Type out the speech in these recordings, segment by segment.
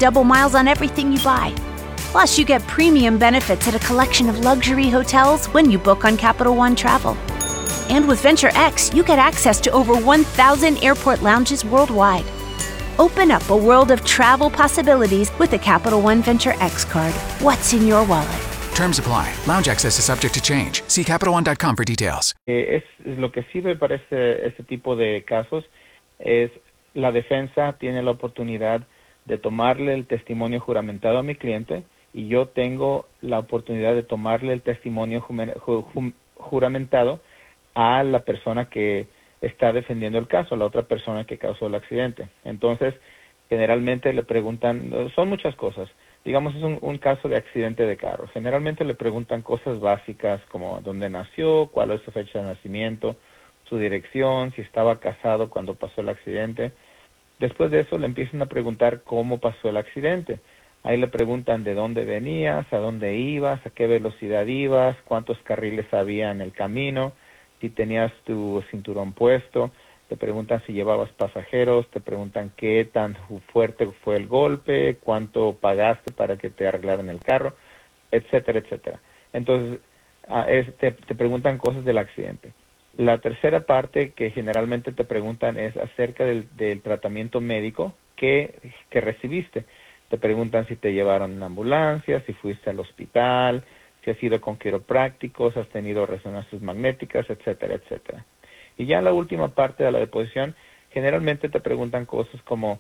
double miles on everything you buy. Plus, you get premium benefits at a collection of luxury hotels when you book on Capital One Travel. And with Venture X, you get access to over 1,000 airport lounges worldwide. Open up a world of travel possibilities with the Capital One Venture X card. What's in your wallet? Terms apply. Lounge access is subject to change. See CapitalOne.com for details. Es lo que sirve para este tipo de casos es la defensa tiene la oportunidad de tomarle el testimonio juramentado a mi cliente y yo tengo la oportunidad de tomarle el testimonio juramentado a la persona que está defendiendo el caso, la otra persona que causó el accidente. Entonces, generalmente le preguntan, son muchas cosas. Digamos, es un caso de accidente de carro. Generalmente le preguntan cosas básicas como dónde nació, cuál es su fecha de nacimiento, su dirección, si estaba casado cuando pasó el accidente. Después de eso le empiezan a preguntar cómo pasó el accidente. Ahí le preguntan de dónde venías, a dónde ibas, a qué velocidad ibas, cuántos carriles había en el camino, si tenías tu cinturón puesto. Te preguntan si llevabas pasajeros, te preguntan qué tan fuerte fue el golpe, cuánto pagaste para que te arreglaran el carro, etcétera, etcétera. Entonces, te preguntan cosas del accidente. La tercera parte que generalmente te preguntan es acerca del tratamiento médico que recibiste. Te preguntan si te llevaron en ambulancia, si fuiste al hospital, si has ido con quiroprácticos, has tenido resonancias magnéticas, etcétera, etcétera. Y ya en la última parte de la deposición, generalmente te preguntan cosas como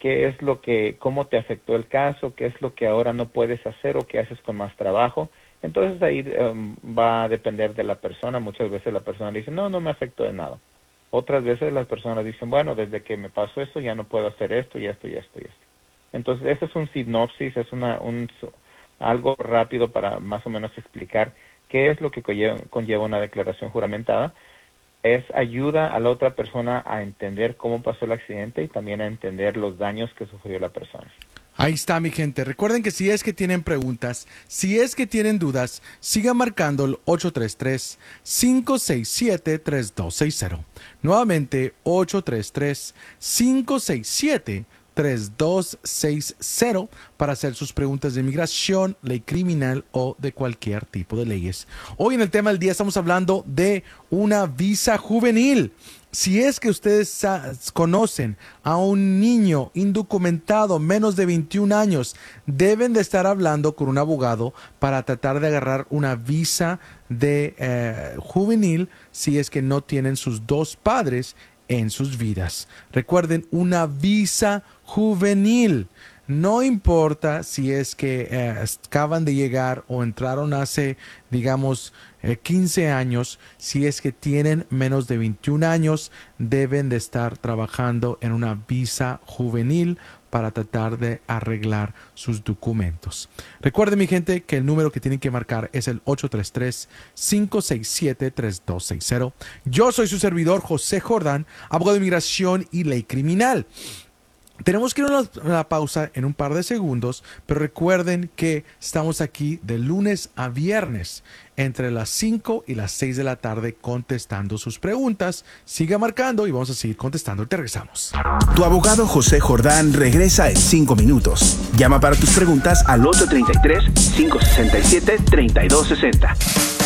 cómo te afectó el caso, qué es lo que ahora no puedes hacer o qué haces con más trabajo. Entonces ahí va a depender de la persona. Muchas veces la persona dice, no me afectó de nada. Otras veces las personas dicen, bueno, desde que me pasó eso ya no puedo hacer esto y esto y esto y esto. Entonces eso es un sinopsis, es algo rápido para más o menos explicar qué es lo que conlleva una declaración juramentada. Es ayuda a la otra persona a entender cómo pasó el accidente y también a entender los daños que sufrió la persona. Ahí está, mi gente. Recuerden que si es que tienen preguntas, si es que tienen dudas, sigan marcando el 833-567-3260. Nuevamente, 833-567-3260 para hacer sus preguntas de inmigración, ley criminal o de cualquier tipo de leyes. Hoy en el tema del día estamos hablando de una visa juvenil. Si es que ustedes conocen a un niño indocumentado menos de 21 años, deben de estar hablando con un abogado para tratar de agarrar una visa de juvenil si es que no tienen sus dos padres en sus vidas. Recuerden, una visa juvenil. No importa si es que acaban de llegar o entraron hace, digamos, 15 años, si es que tienen menos de 21 años, deben de estar trabajando en una visa juvenil para tratar de arreglar sus documentos. Recuerden, mi gente, que el número que tienen que marcar es el 833-567-3260. Yo soy su servidor, José Jordán, abogado de inmigración y ley criminal. Tenemos que ir a la pausa en un par de segundos, pero recuerden que estamos aquí de lunes a viernes entre las 5 y las 6 de la tarde contestando sus preguntas. Siga marcando y vamos a seguir contestando. Te regresamos. Tu abogado José Jordán regresa en 5 minutos. Llama para tus preguntas al 833-567-3260.